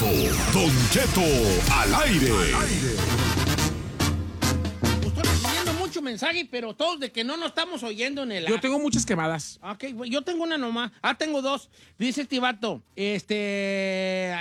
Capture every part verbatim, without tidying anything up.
Don Cheto al aire. Estoy recibiendo mucho mensaje, pero todos de que no nos estamos oyendo en el... Yo tengo muchas quemadas. Ok, yo tengo una nomás. Ah, tengo dos. Dice este vato, este...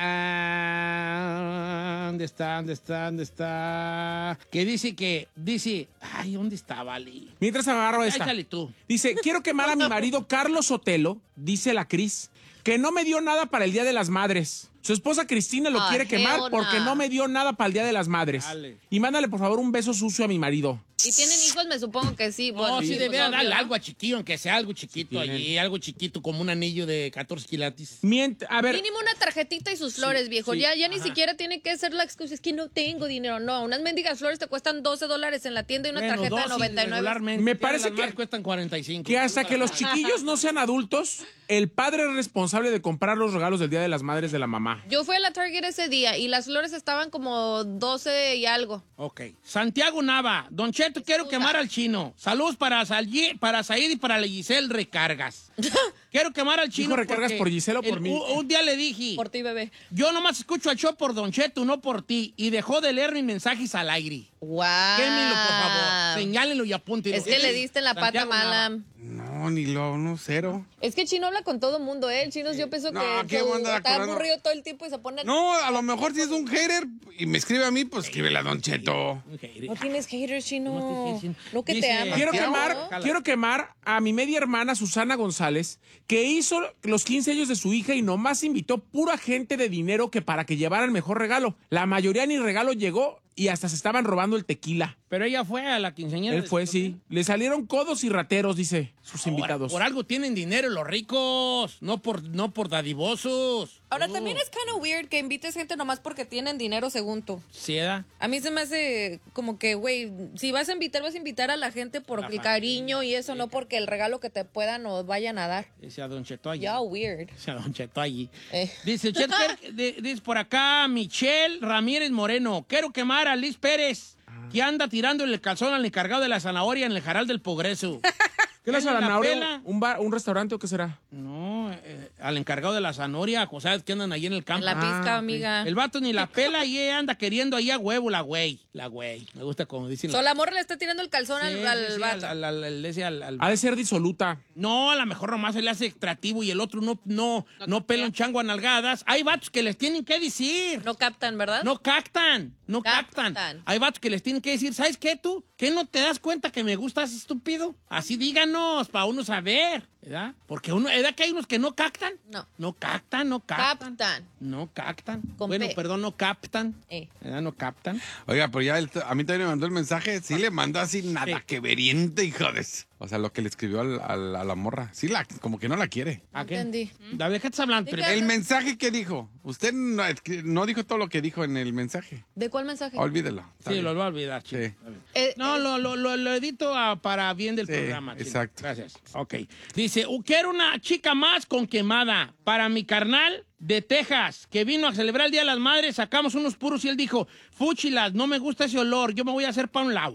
ah, ¿dónde está? ¿Dónde está? ¿Dónde está? Que dice que... Dice... Ay, ¿dónde está, Vali? Mientras agarro esta. Échale tú. Dice, quiero quemar a mi marido Carlos Sotelo, dice la Cris, que no me dio nada para el Día de las Madres. Su esposa Cristina lo Ah, quiere quemar hell porque nah. no me dio nada para el Día de las Madres. Dale. Y mándale, por favor, un beso sucio a mi marido. ¿Y tienen hijos? Me supongo que sí. No, Bueno, sí, pues, debe obvio, darle ¿no? algo a chiquillo, aunque sea algo chiquito tienen. allí, algo chiquito, como un anillo de catorce quilates. Mient a ver, Mínimo una tarjetita y sus flores, viejo. sí, ya ya ni ajá. siquiera tiene que ser la excusa. Es que no tengo dinero. No, unas mendigas flores te cuestan doce dólares en la tienda y una Bueno, tarjeta de dosis noventa y nueve. regularmente, Me Día de parece las que- Madres cuestan cuarenta y cinco. que hasta que los chiquillos no sean adultos, el padre es responsable de comprar los regalos del Día de las Madres de la mamá. Yo fui a la Target ese día y las flores estaban como doce y algo. Ok. Santiago Nava. Don Cheto, quiero quemar al chino. Saludos para, Salyi- para Said y para la Giselle Recargas. Quiero quemar al chino. Hijo, ¿recargas porque por Giselle o por el- mí? Un, un día le dije, Por ti, bebé. yo nomás escucho al show por Don Cheto, no por ti. Y dejó de leer mis mensajes al aire. Wow. Quémelo, por favor. Señálenlo y apúntenlo. Es que le diste en la pata Santiago mala. Nava. No, ni lo, no, cero. Es que Chino habla con todo mundo, ¿eh? El Chino yo pienso No, que, ¿qué que voy a andar está acordando? aburrido todo el tiempo y se pone... No, a lo mejor si es un hater y me escribe a mí, pues escríbele a Don Cheto. No tienes haters, Chino. No te- No que Dice- te ama. Quiero Santiago, quemar, ¿no? quiero quemar a mi media hermana Susana González, que hizo los quince años de su hija y nomás invitó pura gente de dinero que para que llevara el mejor regalo. La mayoría ni regalo llegó y hasta se estaban robando el tequila. Pero ella fue a la quinceañera. Él de fue, su- sí. Le salieron codos y rateros, dice sus Ahora, invitados. Por algo tienen dinero los ricos, no por, no por dadivosos. Ahora, Oh. también es kind of weird que invites gente nomás porque tienen dinero, según tú. Sí, ¿verdad? A mí se me hace como que, güey, si vas a invitar, vas a invitar a la gente por La el familia, cariño y eso, no porque el regalo que te puedan o vayan a dar. Dice a Don Cheto allí. Ya, weird. Dice a Don Cheto allí. Eh. Dice, Cheto, quiero- di- dice por acá Michelle Ramírez Moreno. Quiero quemar a Liz Pérez, que anda tirándole el calzón al encargado de la zanahoria en el Jaral del Progreso. ¿Qué es la ¿Tiene la zanahoria? pela? ¿Un bar, un restaurante o qué será? No, eh, al encargado de la zanahoria, o sea, que andan ahí en el campo. En la pizca, Ah, amiga. El vato ni la pela y ella anda queriendo ahí a huevo la güey. La güey. Me gusta como dicen. So, la morra le está tirando el calzón al, Sí, al sí, sí, vato. al- al- al- ese, al- al- Ha de ser disoluta. No, a lo mejor nomás se le hace extractivo y el otro no, no, no pela un chango a nalgadas. Hay vatos que les tienen que decir. No captan, ¿verdad? No captan, no captan. Captan. Hay vatos que les tienen que decir, ¿sabes qué tú? ¿Qué no te das cuenta que me gustas, estúpido? Así díganos, para uno saber, ¿verdad? Porque uno, ¿verdad que hay unos que no captan? No. No captan, no captan. Captan. No captan. Con bueno, P. perdón, no captan. Eh. ¿Verdad? No captan. Oiga, pero ya él- a mí también me mandó el mensaje. Sí, le mandó así nada Sí. que veriente, hijo de... s- O sea, lo que le escribió al- al- a la morra. Sí, la, como que no la quiere. ¿A qué? Entendí. David, ¿qué estás hablando? ¿De Pero- qué? El mensaje que dijo. Usted no, es que no dijo todo lo que dijo en el mensaje. ¿De cuál mensaje? Olvídelo. Está Sí, bien. lo voy a olvidar, chico. Sí. Está bien. Eh, No, eh, lo, lo, lo, lo edito ah, para bien del Sí, programa. Chino. exacto. Gracias. Ok. Dice, "Uh, quiero una chica más con quemada para mi carnal de Texas, que vino a celebrar el Día de las Madres, sacamos unos puros y él dijo, fúchilas, no me gusta ese olor, yo me voy a hacer para un lado.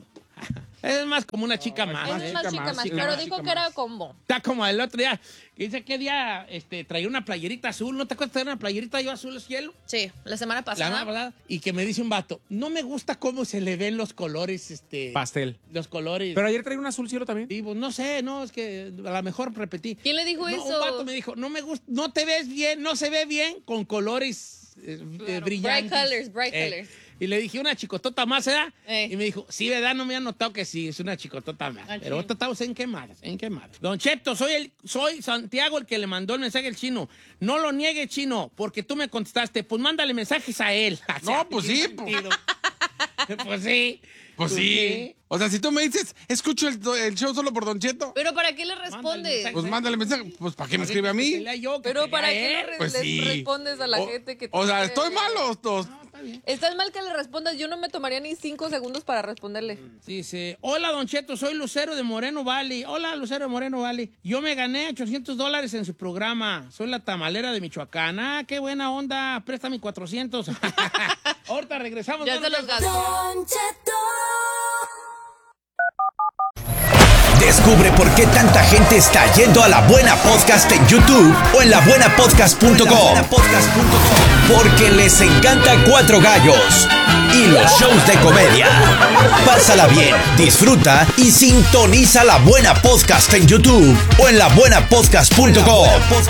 Es más como una chica más. es ¿eh? más chica más, chica pero más, dijo chica que era más. combo. Está como el otro día, que dice que día este, traía una playerita azul, ¿no te acuerdas de traer una playerita yo azul cielo? Sí, la semana La pasada. más, ¿verdad? Y que me dice un vato, no me gusta cómo se le ven los colores, este... Pastel. Los colores. Pero ayer traía un azul cielo también. Digo, no sé, no, es que a lo mejor repetí. ¿Quién le dijo No, eso? Un vato me dijo, no me gusta, no te ves bien, no se ve bien con colores eh, eh, brillantes. Bright colors, bright Eh, colors. Y le dije, una chicotota más, ¿verdad? Eh. Y me dijo, sí, ¿verdad? No me han notado que sí, es una chicotota más. Ah, Pero sí. ahorita estamos en quemadas, en quemadas. Don Cheto, soy, el, soy Santiago el que le mandó el mensaje al chino. No lo niegue, chino, porque tú me contestaste. Pues mándale mensajes a él. O sea, No, pues sí, tiene sentido. Pues sí. Pues sí. O sea, si tú me dices, escucho el, el show solo por Don Cheto, Pero ¿para qué le Mándale respondes? mensaje. pues mándale mensaje. Pues ¿para qué me escribe a Que mí? lea yo, que Pero te ¿para lea qué le, él. re- Pues les sí. respondes a la O- gente que te O sea, quiere? ¿estoy mal o o- Estás mal que le respondas. Yo no me tomaría ni cinco segundos para responderle. Dice, hola Don Cheto, soy Lucero de Moreno Valley. Hola Lucero de Moreno Valley. Yo me gané ochocientos dólares en su programa. Soy la tamalera de Michoacán. Ah, qué buena onda. Préstame cuatrocientos. Ahorita regresamos. Ya no se nos los vayas. gastó. Don Cheto. Descubre por qué tanta gente está yendo a La Buena Podcast en YouTube o en la buena podcast punto com. Porque les encanta Cuatro Gallos y los shows de comedia. Pásala bien, disfruta y sintoniza La Buena Podcast en YouTube o en la buena podcast punto com.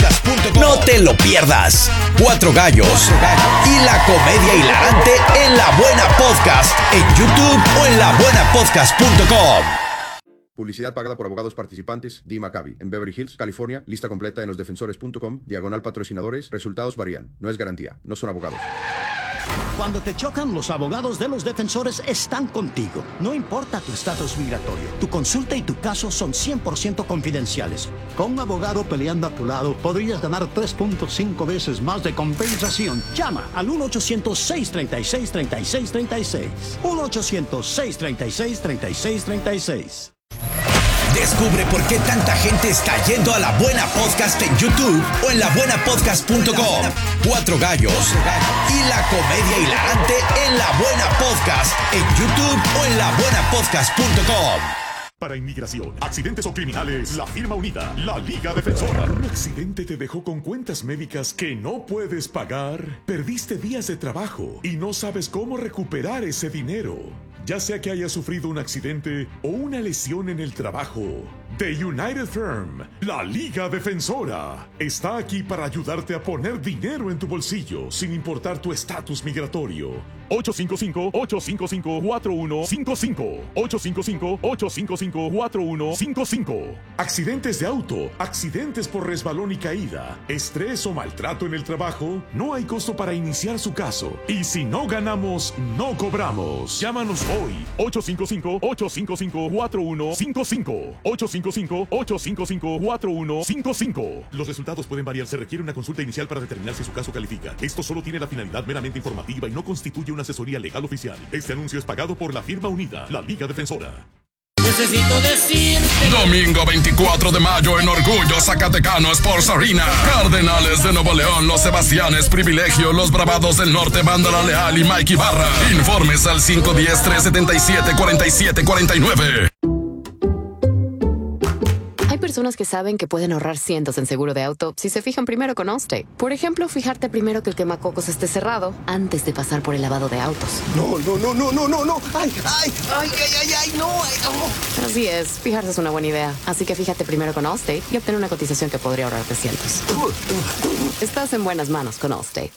No te lo pierdas. Cuatro Gallos y la comedia hilarante en La Buena Podcast en YouTube o en la buena podcast punto com. Publicidad pagada por abogados participantes. Dee Maccabi, en Beverly Hills, California. Lista completa en los defensores punto com. Diagonal patrocinadores. Resultados varían. No es garantía. No son abogados. Cuando te chocan, los abogados de los defensores están contigo. No importa tu estatus migratorio. Tu consulta y tu caso son cien por ciento confidenciales. Con un abogado peleando a tu lado, podrías ganar tres punto cinco veces más de compensación. Llama al uno ochocientos, seis treinta y seis, treinta y seis treinta y seis. uno ochocientos, seis treinta y seis, treinta y seis treinta y seis. Descubre por qué tanta gente está yendo a La Buena Podcast en YouTube o en la buena podcast punto com. Cuatro Gallos y la comedia hilarante en La Buena Podcast en YouTube o en la buena podcast punto com. Para inmigración, accidentes o criminales, la firma unida, la Liga Defensora. ¿Un accidente te dejó con cuentas médicas que no puedes pagar? ¿Perdiste días de trabajo y no sabes cómo recuperar ese dinero? Ya sea que hayas sufrido un accidente o una lesión en el trabajo, The United Firm, la Liga Defensora, está aquí para ayudarte a poner dinero en tu bolsillo sin importar tu estatus migratorio. ocho cinco cinco, ocho cinco cinco, cuatro uno cinco cinco. ocho cinco cinco, ocho cinco cinco, cuatro uno cinco cinco. Accidentes de auto, accidentes por resbalón y caída, estrés o maltrato en el trabajo, no hay costo para iniciar su caso. Y si no ganamos, no cobramos. Llámanos hoy. ocho cinco cinco, ocho cinco cinco, cuatro uno cinco cinco. ocho cinco cinco, ocho cinco cinco, cuatro uno cinco cinco. Los resultados pueden variar. Se requiere una consulta inicial para determinar si su caso califica. Esto solo tiene la finalidad meramente informativa y no constituye una asesoría legal oficial. Este anuncio es pagado por la firma unida, la Liga Defensora. Necesito decirte. Domingo veinticuatro de mayo en Orgullo Zacatecano Sports Arena. Cardenales de Nuevo León, los Sebastianes Privilegio, los Bravados del Norte, Banda La Leal y Mike Ibarra. Informes al cinco uno cero, tres siete siete, cuatro siete cuatro nueve. Hay personas que saben que pueden ahorrar cientos en seguro de auto si se fijan primero con Allstate. Por ejemplo, fijarte primero que el quemacocos esté cerrado antes de pasar por el lavado de autos. No, no, no, no, no, no, no. Ay, ay, ay, ay, ay, ay, no. Ay, oh. Así es, fijarse es una buena idea. Así que fíjate primero con Allstate y obtén una cotización que podría ahorrarte cientos. Estás en buenas manos con Allstate.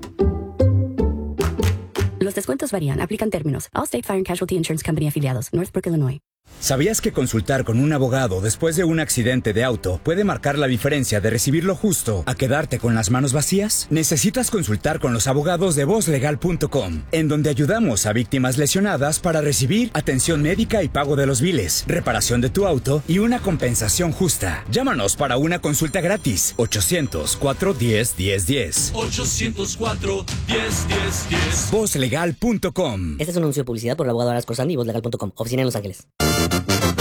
Los descuentos varían. Aplican términos. Allstate Fire and Casualty Insurance Company afiliados. Northbrook, Illinois. ¿Sabías que consultar con un abogado después de un accidente de auto puede marcar la diferencia de recibir lo justo a quedarte con las manos vacías? Necesitas consultar con los abogados de voz legal punto com, en donde ayudamos a víctimas lesionadas para recibir atención médica y pago de los biles, reparación de tu auto y una compensación justa. Llámanos para una consulta gratis. ochocientos, cuatro uno cero, uno cero uno cero. ochocientos cuatro, diez, diez, diez. voz legal punto com. Este es un anuncio de publicidad por el abogado Arasco Sandy y voz legal punto com. Oficina en Los Ángeles.